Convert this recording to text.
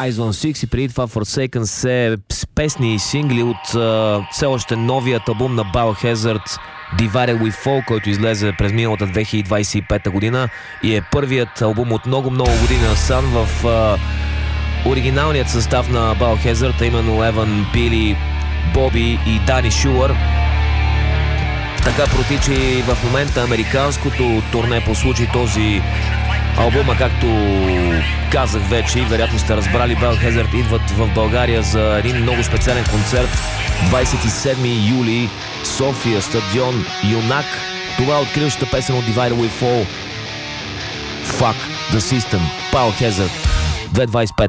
Eyes on Six и преди това Forsaken се с песни и сингли от все още новият албум на Biohazard Divided We Fall, който излезе през миналата 2025 година и е първият албум от много години насам в оригиналният състав на Biohazard, а именно Еван, Били, Боби и Дани Шулър. Така протича и в момента американското турне по случай този албума, както казах вече и вероятно сте разбрали, Biohazard идват в България за един много специален концерт 27 юли, София, стадион Юнак. Това е откриващата песен от Divided We Fall, Fuck the System, Biohazard 225.